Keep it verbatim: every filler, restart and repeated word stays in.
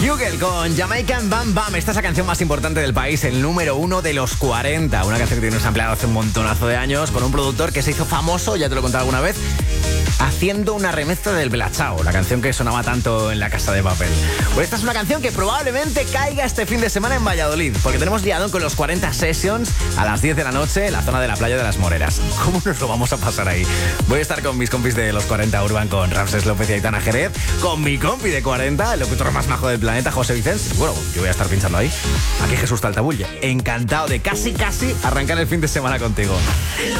Hugel con Jamaican Bam Bam. Esta es la canción más importante del país, el número uno de los cuarenta. Una canción que tiene sampleado hace un montonazo de años con un productor que se hizo famoso, ya te lo he contado alguna vez, haciendo una remezcla del Bella Ciao, la canción que sonaba tanto en La Casa de Papel. Pues esta es una canción que probablemente caiga este fin de semana en Valladolid, porque tenemos liado con los cuarenta Sessions a las diez de la noche en la zona de la Playa de las Moreras. ¿Cómo nos lo vamos a pasar ahí? Voy a estar con mis compis de los cuarenta Urban, con Ramses López y Aitana Jerez, con mi compi de cuarenta, el locutor más majo del planeta, José Vicens. Bueno, yo voy a estar pinchando ahí. Aquí Jesús Taltabulle. Encantado de casi, casi arrancar el fin de semana contigo.